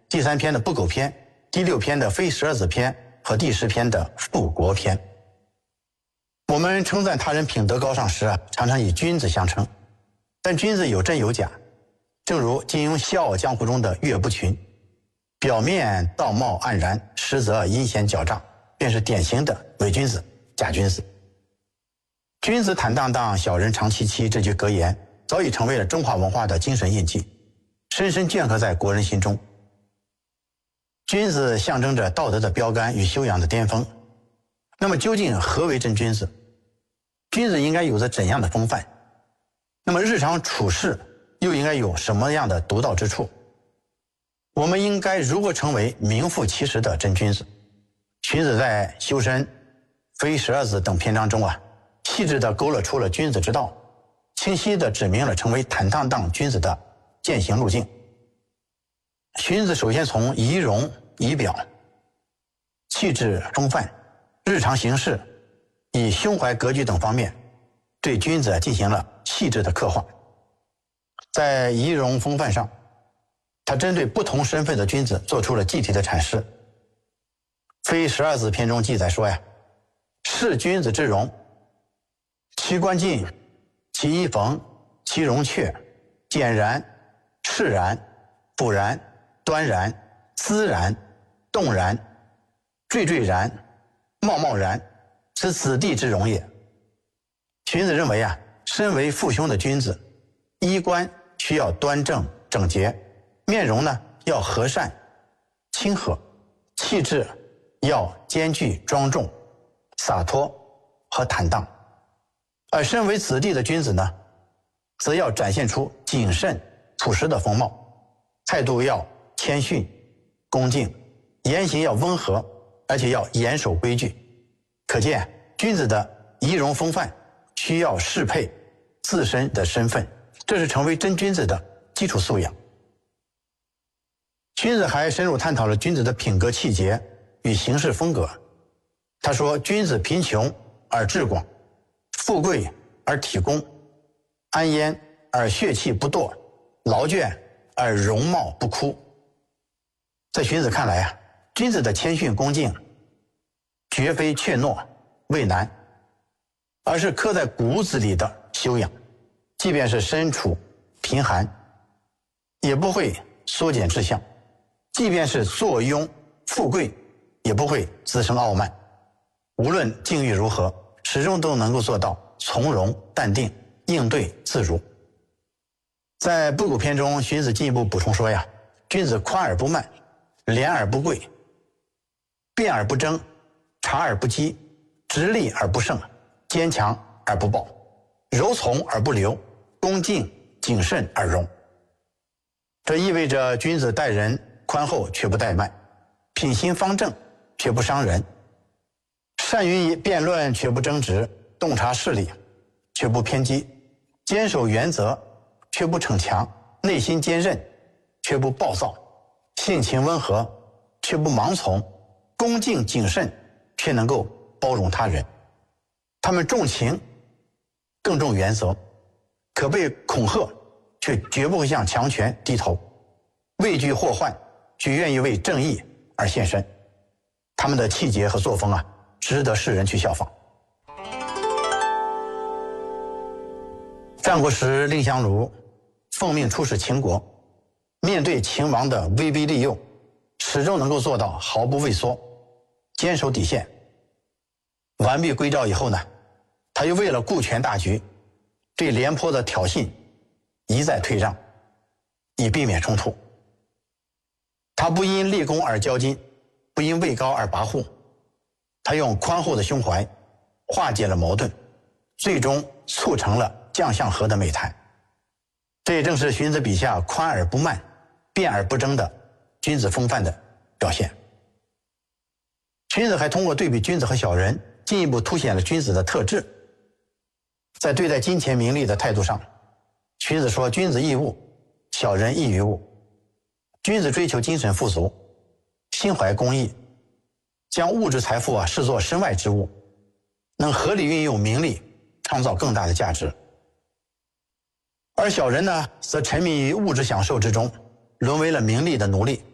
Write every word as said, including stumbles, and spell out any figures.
第三篇的不苟篇，第六篇的非十二子篇和第十篇的复国篇。我们称赞他人品德高尚时啊，常常以君子相称，但君子有真有假。正如金庸《笑傲江湖》中的岳不群，表面道貌岸然，实则阴险狡诈，便是典型的伪君子、假君子。君子坦荡荡，小人长戚戚，这句格言早已成为了中华文化的精神印记，深深镌刻在国人心中。君子象征着道德的标杆与修养的巅峰。那么究竟何为真君子？君子应该有着怎样的风范？那么日常处事又应该有什么样的独到之处？我们应该如何成为名副其实的真君子？荀子在《修身》《非十二子》等篇章中啊，细致地勾勒出了君子之道，清晰地指明了成为坦荡荡君子的践行路径。荀子首先从仪容、仪表、气质、风范、日常行事，以胸怀格局等方面对君子进行了细致的刻画。在仪容风范上，他针对不同身份的君子做出了具体的阐释。非十二子篇中记载说呀，是君子之容，其冠进，其衣缝，其容却，简然，释然，ful然，端然，思然，动然，惴惴然，贸贸然，是子弟之容也。荀子认为啊，身为父兄的君子，衣冠需要端正整洁，面容呢要和善亲和，气质要兼具庄重、洒脱和坦荡。而身为子弟的君子呢，则要展现出谨慎朴实的风貌，态度要谦逊恭敬，言行要温和，而且要严守规矩。可见君子的仪容风范需要适配自身的身份，这是成为真君子的基础素养。荀子还深入探讨了君子的品格气节与行事风格。他说，君子贫穷而志广，富贵而体恭，安焉而血气不堕，劳倦而容貌不枯。在荀子看来啊，君子的谦逊恭敬绝非怯懦畏难，而是刻在骨子里的修养。即便是身处贫寒，也不会缩减志向；即便是坐拥富贵，也不会滋生傲慢。无论境遇如何，始终都能够做到从容淡定，应对自如。在不苟篇中，荀子进一步补充说呀，君子宽而不慢，廉而不贵，辩而不争，察而不激，直立而不胜，坚强而不暴，柔从而不流，恭敬谨慎而容。这意味着君子待人宽厚却不怠慢，品行方正却不伤人，善于辩论却不争执，洞察事理却不偏激，坚守原则却不逞强，内心坚韧却不暴躁，性情温和却不盲从，恭敬谨慎却能够包容他人。他们重情更重原则，可被恐吓却绝不会向强权低头，畏惧祸患却愿意为正义而献身。他们的气节和作风啊，值得世人去效仿。战国时，蔺相如奉命出使秦国，面对秦王的威逼利诱，始终能够做到毫不畏缩，坚守底线。完璧归赵以后呢，他又为了顾全大局，对廉颇的挑衅一再退让，以避免冲突。他不因立功而骄矜，不因位高而跋扈，他用宽厚的胸怀化解了矛盾，最终促成了将相和的美谈。这也正是荀子笔下宽而不慢，辩而不争的君子风范的表现。荀子还通过对比君子和小人，进一步凸显了君子的特质。在对待金钱名利的态度上，荀子说，君子易物，小人易于物。君子追求精神富足，心怀公义，将物质财富啊视作身外之物，能合理运用名利，创造更大的价值。而小人呢，则沉迷于物质享受之中，沦为了名利的奴隶。